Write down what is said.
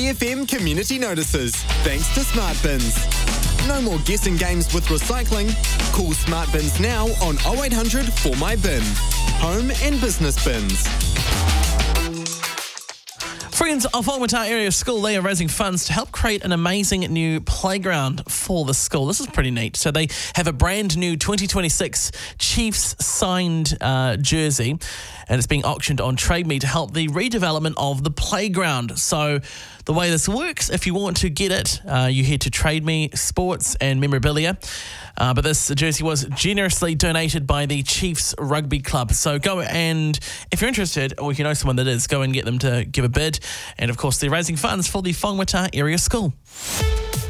SEFM community notices, thanks to Smart Bins. No more guessing games with recycling. Call Smart Bins now on 0800 for my bin. Home and business bins. Friends of Whangamata Area School, they are raising funds to help create an amazing new playground for the school. This is pretty neat. So they have a brand new 2026 Chiefs signed jersey, and it's being auctioned on Trade Me to help the redevelopment of the playground. So the way this works, if you want to get it, you head to Trade Me Sports and Memorabilia. But this jersey was generously donated by the Chiefs Rugby Club. So go, and if you're interested, or if you know someone that is, go and get them to give a bid. And of course, they're raising funds for the Whangamata Area School.